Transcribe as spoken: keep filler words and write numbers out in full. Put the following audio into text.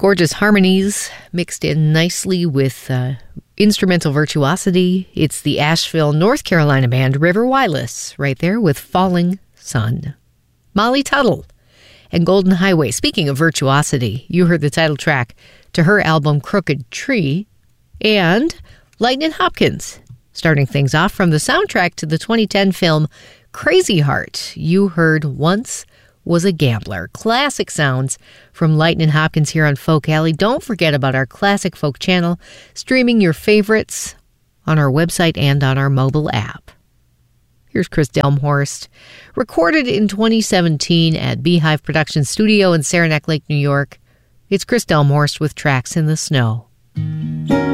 Gorgeous harmonies mixed in nicely with uh, instrumental virtuosity. It's the Asheville, North Carolina band River Wireless right there with Falling Sun. Molly Tuttle and Golden Highway. Speaking of virtuosity, you heard the title track to her album Crooked Tree, and Lightnin' Hopkins starting things off from the soundtrack to the twenty ten film Crazy Heart. You heard Once Was a Gambler. Classic sounds from Lightnin' Hopkins here on Folk Alley. Don't forget about our Classic Folk channel, streaming your favorites on our website and on our mobile app. Here's Chris Delmhorst, recorded in twenty seventeen at Beehive Production Studio in Saranac Lake, New York. It's Chris Delmhorst with Tracks in the Snow.